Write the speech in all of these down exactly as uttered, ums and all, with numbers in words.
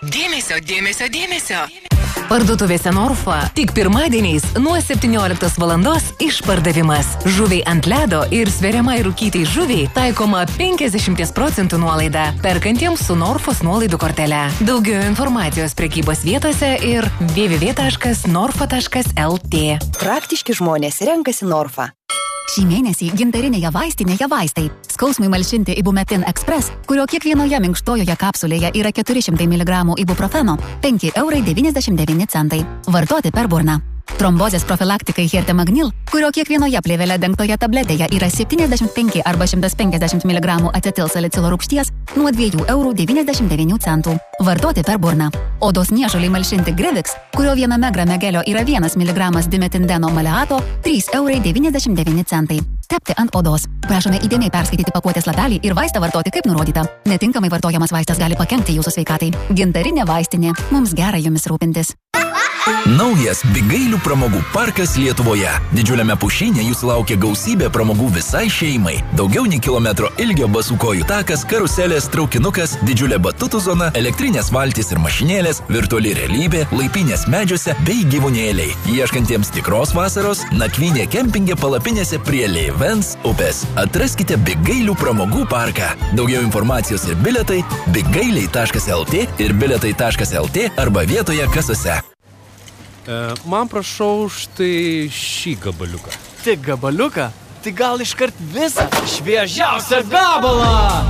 Dėmesio, dėmesio, dėmesio. Parduotuvėse Norfa tik pirmadieniais nuo septynioliktos valandos išpardavimas. Žuviai ant ledo ir sveriamai rūkytai žuviai taikoma penkiasdešimt procentų nuolaida perkantiems su Norfos nuolaidų kortele. Daugiau informacijos prekybos vietose ir w w w taškas norfa taškas l t. Praktiški žmonės renkasi Norfa. Šį mėnesį gintarinėje vaistinėje vaistai. Skausmui malšinti Ibumetin Express, kurio kiekvienoje minkštojoje kapsulėje yra keturi šimtai miligramų ibuprofeno, penki eurai devyniasdešimt devyni centai. Vartoti per burną. Trombozės profilaktikai Hertemagnil, kurio kiekvienoje plėvele dengtoje tabletėje yra septyniasdešimt penki arba šimtas penkiasdešimt miligramų acetilsalicilo rūgšties, nuo dviejų eurų devyniasdešimt devynių centų. Vartoti per burną. Odos niežuliai malšinti Grevix, kurio viename grame gelio yra vienas miligramas dimetindeno maleato, trys eurai devyniasdešimt devyni centai. Tepti ant odos. Prašome įdėmiai perskaityti pakuotės lapelį ir vaistą vartoti kaip nurodyta. Netinkamai vartojamas vaistas gali pakenkti jūsų sveikatai. Gintarinė vaistinė. Mums gera jumis rūpintis. Naujas Bigailių pramogų parkas Lietuvoje. Didžiuliame pušyne jūsų laukia gausybė pramogų visai šeimai. Daugiau nei kilometro ilgio basų takas, karuselės, traukinukas, didžiulė batutų zona, elektrinės valtys ir mašinėlės, virtuali realybė, laipynės medžiuose bei gyvūnėliai. Ieškantiems tikros vasaros, nakvynė kempinge palapinėse prie Leivens upės. Atraskite Bigailių pramogų parką. Daugiau informacijos ir biletai bigailiai taškas l t ir biletai taškas l t arba vietoje kasose. E, man prašau štai šį gabaliuką. Tik gabaliuką? Tai gal iškart visą šviežiausią gabalą!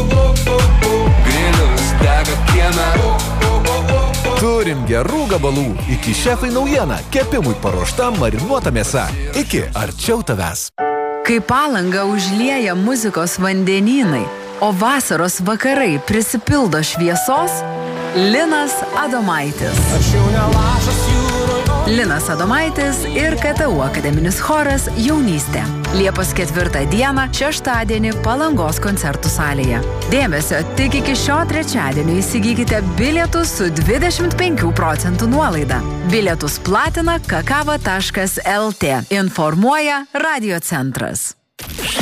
Grilius dega kieme. Turim gerų gabalų. Iki šefai naujiena. Kepimui paruošta marinuota mėsa. Iki arčiau tavęs. Kai Palangą užlieja muzikos vandenynai, o vasaros vakarai prisipildo šviesos, Linas Adomaitis. Linas Adomaitis ir K T U akademinis choras Jaunystė. Liepos ketvirtą dieną, šeštadienį Palangos koncertų salėje. Dėmesio, tik iki šio trečiadienio įsigykite bilietus su dvidešimt penkių procentų nuolaida. Bilietus platina kakava taškas l t. Informuoja Radio centras.